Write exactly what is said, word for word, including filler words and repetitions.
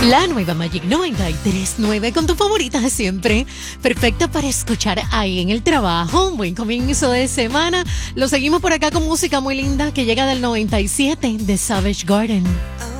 La nueva Magic noventa y tres punto nueve con tu favorita de siempre. Perfecta para escuchar ahí en el trabajo. Un buen comienzo de semana. Lo seguimos por acá con música muy linda que llega del noventa y siete de Savage Garden.